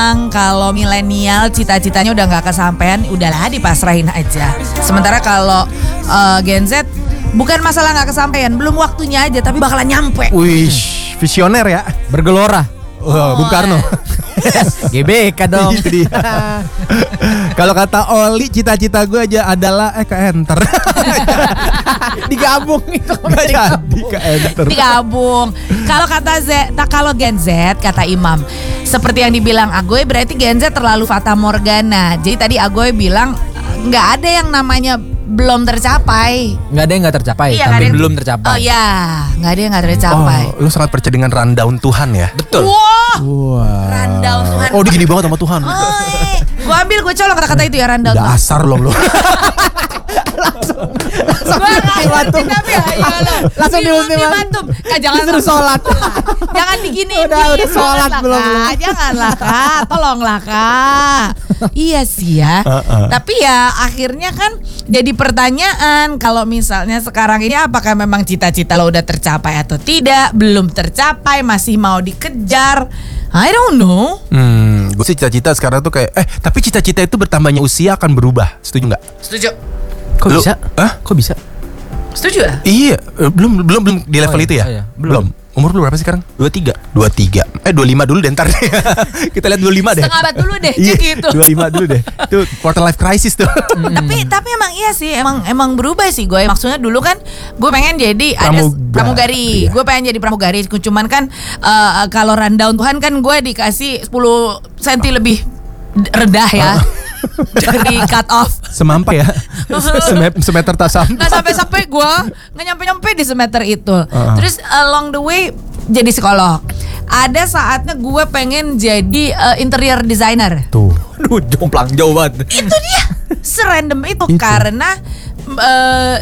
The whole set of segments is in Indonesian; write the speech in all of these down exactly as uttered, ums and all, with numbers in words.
Kalau milenial cita-citanya udah nggak kesampaian, udahlah dipasrahin aja. Sementara kalau uh, Gen Z bukan masalah nggak kesampaian, belum waktunya aja, tapi bakalan nyampe. Wih, visioner ya. Bergelora. Oh, Bung Karno. G B K dong. Itu dia. Kalau kata Oli, cita-cita gue aja adalah eh ke enter. Digabung itu. Nggak jadi ke enter. Digabung. Kalau kata Z, tak kalau Gen Z kata Imam, seperti yang dibilang Agoy, berarti Gen Z terlalu fata morgana. Jadi tadi Agoy bilang nggak ada yang namanya belum tercapai. Nggak ada yang nggak tercapai, Iya, tapi ada- belum tercapai. Oh ya, nggak ada yang nggak tercapai. Oh, lu sangat percaya dengan rundown Tuhan ya? Betul. Wah, Wah. rundown Tuhan. Oh, dia gini banget sama Tuhan. Oi, gue ambil, gue colong kata-kata itu ya, rundown. Dasar lo lu. Gue ngerti tapi ya, ya lo. Langsung Di diultimatum. ultimatum. Kak, jangan Disuruh sholat. Jangan begini. Udah, udah sholat belum, belum. Janganlah Kak, tolonglah Kak. Iya sih ya. Uh-uh. Tapi ya akhirnya kan jadi pertanyaan, kalau misalnya sekarang ini apakah memang cita-cita lo udah tercapai atau tidak? Belum tercapai, masih mau dikejar. I don't know. Hmm, gue sih cita-cita sekarang tuh kayak eh tapi cita-cita itu bertambahnya usia akan berubah. Setuju nggak? Setuju. Kok Lu- bisa? Hah? Kok bisa? Setuju ya? Iya, eh, belum belum belum di level Oh, iya, itu ya? oh, iya. Belum. Umur lu berapa sih sekarang? Dua tiga. dua puluh tiga. Eh dua puluh lima dulu deh ntar. Kita lihat dua puluh lima deh. Setengah abad dulu deh, Iya, gitu. dua puluh lima dulu deh. Itu quarter life crisis tuh. Tapi tapi emang iya sih, emang emang berubah sih gue. Maksudnya dulu kan gue pengen jadi ada Pramugari. pramugari. Iya. Gue pengen jadi pramugari. Cuman kan uh, kalau rundown Tuhan kan gue dikasih sepuluh sentimeter lebih d- rendah ya. Dari cut off. Semampai ya. Sem- semeter tak sampai. Nggak sampai-sampai gue nggak nyampe-nyampe di semeter itu. Uh-uh. Terus along the way jadi psikolog. Ada saatnya gue pengen jadi uh, interior designer. Tuh. Aduh, jomplang jauh banget. Itu dia, serandom itu, Itu. karena eh,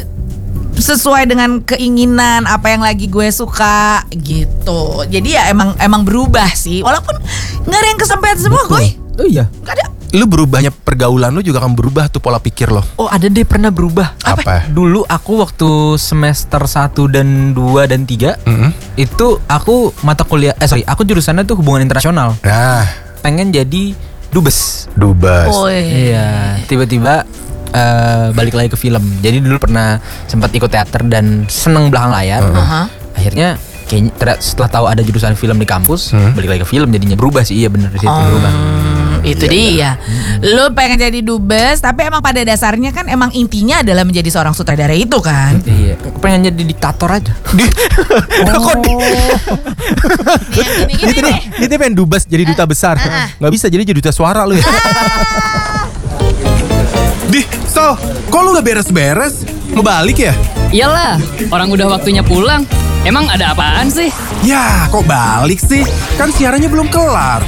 sesuai dengan keinginan apa yang lagi gue suka gitu. Jadi ya emang emang berubah sih, walaupun nggak ada yang kesampaian semua, Betul. gue Oh iya. nggak ada. Lu berubahnya pergaulan lu juga akan berubah tuh pola pikir lo. Oh ada deh pernah berubah. Apa? Dulu aku waktu semester satu dan dua dan tiga Mm-mm. itu aku mata kuliah eh sorry aku jurusannya tuh hubungan internasional. Nah, Pengen jadi dubes. dubes. Oh Iya, tiba-tiba eh, balik lagi ke film. Jadi dulu pernah sempat ikut teater dan seneng belakang layar. Aha. Akhirnya kayaknya ter- setelah tahu ada jurusan film di kampus, Hmm. balik lagi ke film jadinya berubah sih. Iya bener di situ Oh. berubah. Itu dia. Lu pengen jadi dubes, tapi emang pada dasarnya kan emang intinya adalah menjadi seorang sutradara itu kan. Iya, pengen jadi diktator aja. Kok di- Dia gini-gini Gitu nih, nih. dia pengen dubes jadi duta besar. Nggak bisa jadi jadi duta suara lu ya. Di, so, kok lu udah beres-beres? Mau balik ya? Iyalah, orang udah waktunya pulang. Emang ada apaan sih? Ya, kok balik sih? Kan siarannya belum kelar.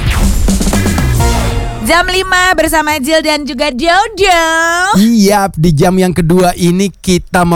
Jam lima bersama Jill dan juga Jojo. Iya, di jam yang kedua ini kita